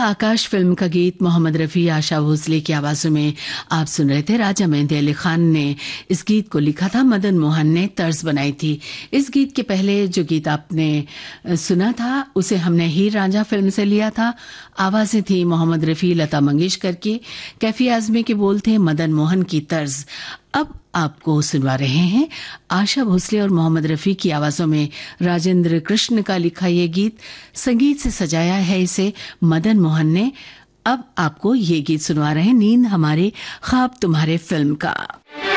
आकाश film का गीत मोहम्मद रफ़ी, आशा भोसले की आवाज़ों में आप सुन रहे थे। राजा मेहंदी अली खान ने इस गीत को लिखा था, मदन मोहन ने तर्ज बनाई थी। इस गीत के पहले जो गीत आपने सुना था उसे हमने हीर रांझा फिल्म से लिया था। आवाज़ें थी मोहम्मद रफ़ी, लता मंगेशकर की, कैफी आज़मी के बोल थे मदन मोहन की तर्ज। अब आपको सुनवा रहे हैं आशा भोसले और मोहम्मद रफ़ी की आवाज़ों में राजेंद्र कृष्ण का लिखा ये गीत। संगीत से सजाया है इसे मदन मोहन ने। अब आपको ये गीत सुनवा रहे हैं नींद हमारे ख्वाब तुम्हारे फिल्म का।